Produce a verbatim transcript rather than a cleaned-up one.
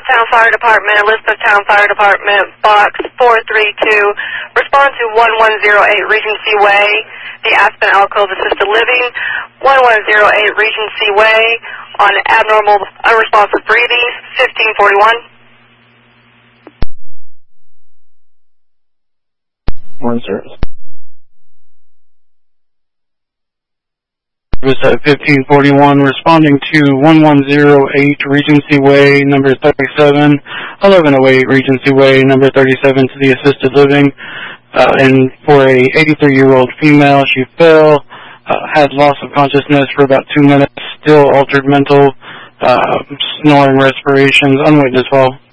Town Fire Department, Elizabeth Town Fire Department, box four three two. Respond to one one zero eight Regency Way, the Aspen Alcove Assisted Living, one one zero eight Regency Way, on abnormal unresponsive breathing, fifteen forty-one. One zero. Was at fifteen forty-one, responding to one one zero eight Regency Way, number thirty-seven, eleven oh eight Regency Way, number thirty-seven, to the assisted living, uh, and for a eighty-three-year-old female. She fell, uh, had loss of consciousness for about two minutes, still altered mental, uh, snoring, respirations, unwitnessed fall.